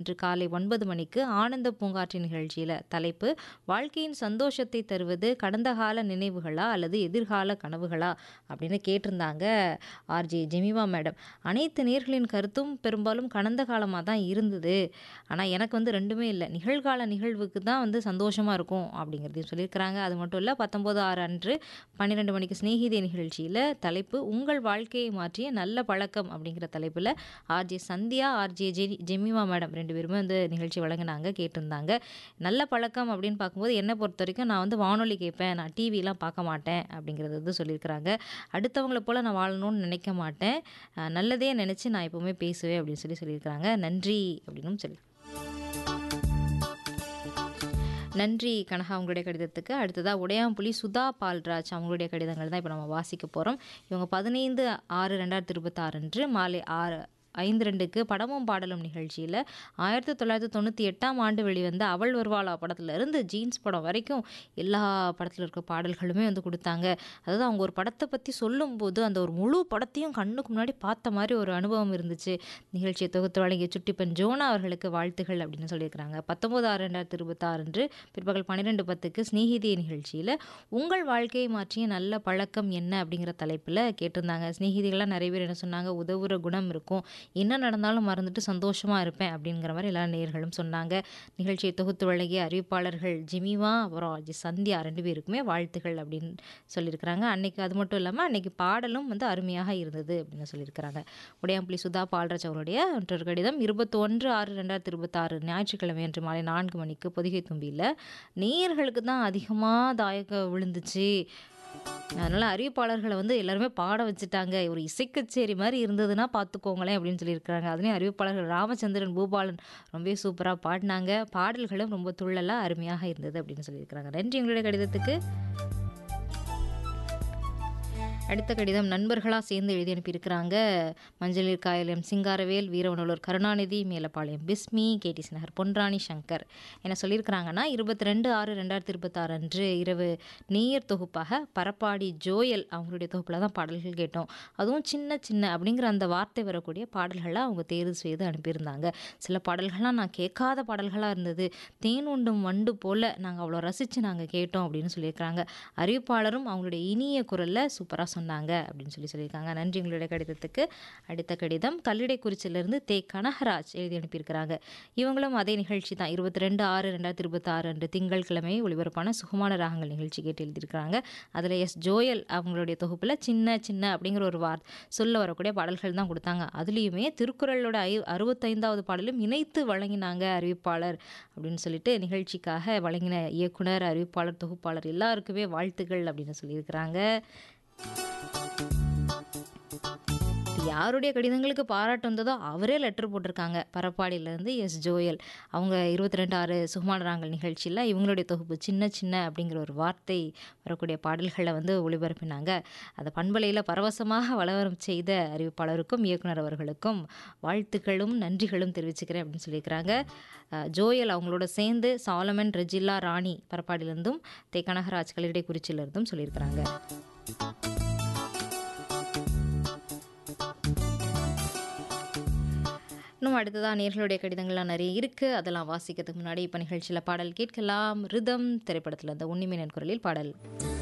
இன்று காலை 9 மணிக்கு ஆனந்த பூங்காற்று நிகழ்ச்சியில் தலைப்பு வாழ்க்கையின் சந்தோஷத்தை தருவது கடந்த கால நினைவுகளா அல்லது எதிர்கால கனவுகளா அப்படின்னு கேட்டிருந்தாங்க ஆர்ஜே ஜெமிமா மேடம். அனைத்து நேர்களின் கருத்தும் பெரும்பாலும் கடந்த காலமாக தான் இருந்தது. ஆனால் எனக்கு வந்து ரெண்டுமே இல்லை, நிகழ்கால நிகழ்வுக்கு தான் வந்து சந்தோஷமாக இருக்கும் அப்படிங்கிறதையும் சொல்லியிருக்கிறாங்க. அது மட்டும் இல்லை, 19/6 அன்று 12 மணிக்கு சிநேகிதே நிகழ்ச்சியில் தலைப்பு உங்கள் வாழ்க்கையை மாற்றிய நல்ல பழக்கம் அப்படிங்கிற தலைப்பில் RJ Sandhya, RJ Jemimah madam 2 பேருமே வந்து நிகழ்ச்சி வழங்கினாங்க, கேட்டிருந்தாங்க. நல்ல பழக்கம் அப்படின்னு பார்க்கும்போது என்னை பொறுத்த வரைக்கும் நான் வந்து வானொலி கேட்பேன், நான் டிவிலாம் பார்க்க மாட்டேன் அப்படிங்கிறது வந்து சொல்லியிருக்கிறாங்க. அடுத்தவங்கள போல் நான் வாழணும்னு நினைக்க மாட்டேன், நல்லதே நினச்சி நான் எப்போவுமே பேசுவேன் அப்படின்னு சொல்லியிருக்கிறாங்க. நன்றி அப்படின்னும் சொல்லி நன்றி கனகா உங்களுடைய கடிதத்துக்கு. அடுத்ததாக உடையாம்புலி சுதா பால்ராஜ் அவங்களுடைய கடிதங்கள் தான் இப்போ நம்ம வாசிக்க போகிறோம். இவங்க 15/6/2026 அன்று மாலை 5:02க்கு படமும் பாடலும் நிகழ்ச்சியில் 1998ஆம் ஆண்டு வெளிவந்த அவள் வருவாளா படத்துலேருந்து ஜீன்ஸ் படம் வரைக்கும் எல்லா படத்தில் இருக்க பாடல்களுமே வந்து கொடுத்தாங்க. அதாவது அவங்க ஒரு படத்தை பற்றி சொல்லும்போது அந்த ஒரு முழு படத்தையும் கண்ணுக்கு முன்னாடி பார்த்த மாதிரி ஒரு அனுபவம் இருந்துச்சு. நிகழ்ச்சியை தொகுத்து வழங்கிய சுட்டிப்பன் ஜோனா அவர்களுக்கு வாழ்த்துகள் அப்படின்னு சொல்லியிருக்கிறாங்க. 19/6/2026 அன்று பிற்பகல் 12:10க்கு ஸ்நேகிதிய நிகழ்ச்சியில் உங்கள் வாழ்க்கையை மாற்றிய நல்ல பழக்கம் என்ன அப்படிங்கிற தலைப்பில் கேட்டிருந்தாங்க. ஸ்நேகிதிகளாக நிறைய பேர் என்ன சொன்னாங்க, உதவுற குணம் இருக்கும், என்ன நடந்தாலும் மறந்துட்டு சந்தோஷமாக இருப்பேன் அப்படிங்கிற மாதிரி எல்லா நேயர்களும் சொன்னாங்க. நிகழ்ச்சியை தொகுத்து வழங்கிய அறிவிப்பாளர்கள் ஜெமிமா அப்புறம் சந்தியா 2 பேருக்குமே வாழ்த்துகள் அப்படின்னு சொல்லியிருக்கிறாங்க. அன்னைக்கு அது மட்டும் இல்லாமல் அன்னைக்கு பாடலும் வந்து அருமையாக இருந்தது அப்படின்னு சொல்லியிருக்கிறாங்க. உடையாம்புலி சுதா பால்ராஜ் அவருடைய மற்றொரு கடிதம் 21/6/2026 ஞாயிற்றுக்கிழமை அன்று மாலை 4 மணிக்கு பொதிகை தும்பியில் நேயர்களுக்கு தான் அதிகமாக தாயக்கம் விழுந்துச்சு, அதனால் அறிவிப்பாளர்களை வந்து எல்லாருமே பாட வச்சுட்டாங்க, ஒரு இசைக்கச்சேரி மாதிரி இருந்ததுன்னா பார்த்துக்கோங்களேன் அப்படின்னு சொல்லியிருக்கிறாங்க. அதுலேயும் அறிவிப்பாளர்கள் ராமச்சந்திரன், பூபாலன் ரொம்பவே சூப்பராக பாடினாங்க, பாடல்களும் ரொம்ப துள்ளலாக அருமையாக இருந்தது அப்படின்னு சொல்லியிருக்கிறாங்க. நன்றி உங்களுடைய கடிதத்துக்கு. அடுத்த கடிதம் நண்பர்களாக சேர்ந்து எழுதி அனுப்பியிருக்கிறாங்க. மஞ்சளில் காயலம் சிங்காரவேல், வீரவனூர் கருணாநிதி, மேலப்பாளையம் பிஸ்மி, கேடிசி நகர் பொன்ராணி சங்கர். என்ன சொல்லியிருக்கிறாங்கன்னா 22/6/2026 அன்று இரவு நேயர் தொகுப்பாக பரப்பாடி ஜோயல் அவங்களுடைய தொகுப்பில் தான் பாடல்கள் கேட்டோம். அதுவும் சின்ன சின்ன அப்படிங்கிற அந்த வார்த்தை வரக்கூடிய பாடல்களை அவங்க தேர்வு செய்து அனுப்பியிருந்தாங்க. சில பாடல்கள்லாம் நான் கேட்காத பாடல்களாக இருந்தது, தேன் உண்டும் வண்டு போல் நாங்கள் அவ்வளோ ரசித்து நாங்கள் கேட்டோம் அப்படின்னு சொல்லியிருக்கிறாங்க. அறிவிப்பாளரும் அவங்களுடைய இனிய குரலில் சூப்பராக சொன்னாங்க அப்படின்னு சொல்லியிருக்காங்க. நன்றி உங்களுடைய கடிதத்துக்கு. அடுத்த கடிதம் கல்லிடைக்குறிச்சியிலிருந்து தே கனகராஜ் எழுதி அனுப்பியிருக்கிறாங்க. இவங்களும் அதே நிகழ்ச்சி தான் 22/6/2026 அன்று திங்கட்கிழமை ஒளிபரப்பான சுகமான ராகங்கள் நிகழ்ச்சி கேட்டு எழுதியிருக்கிறாங்க. அதில் எஸ் ஜோயல் அவங்களுடைய தொகுப்பில் சின்ன சின்ன அப்படிங்கிற ஒரு சொல்ல வரக்கூடிய பாடல்கள் தான் கொடுத்தாங்க. அதுலேயுமே திருக்குறளோட 65வது பாடலும் இணைத்து வழங்கினாங்க அறிவிப்பாளர் அப்படின்னு சொல்லிட்டு நிகழ்ச்சிக்காக வழங்கின இயக்குனர், அறிவிப்பாளர், தொகுப்பாளர் எல்லாருக்குமே வாழ்த்துக்கள் அப்படின்னு சொல்லியிருக்கிறாங்க. யாருடைய கடிதங்களுக்கு பாராட்டு வந்ததோ அவரே லெட்டர் போட்டிருக்காங்க. பரப்பாடியிலேருந்து எஸ் ஜோயல் அவங்க 22/6 சுகமான ராகங்கள் நிகழ்ச்சியில் இவங்களுடைய தொகுப்பு சின்ன சின்ன அப்படிங்கிற ஒரு வார்த்தை வரக்கூடிய பாடல்களை வந்து ஒளிபரப்பினாங்க. அதை பண்பலையில் பரவசமாக வளவரம் செய்த அறிவிப்பாளருக்கும் இயக்குனர் அவர்களுக்கும் வாழ்த்துக்களும் நன்றிகளும் தெரிவிச்சுக்கிறேன் அப்படின்னு சொல்லியிருக்கிறாங்க. ஜோயல் அவங்களோட சேர்ந்து சாலமன், ரெஜில்லா, ராணி பரப்பாடியிலேருந்தும் தே கனகராஜ் கல்லிடைக்குறிச்சியிலிருந்தும் சொல்லியிருக்கிறாங்க. இன்னும் அடுத்ததான் நேர்களுடைய கடிதங்கள்லாம் நிறைய இருக்குது, அதெல்லாம் வாசிக்கிறதுக்கு முன்னாடி இப்போ நிகழ்ச்சியில் பாடல் கேட்கலாம். ரிதம் திரைப்படத்தில் அந்த உன்னிமேனன் குரலில் பாடல்.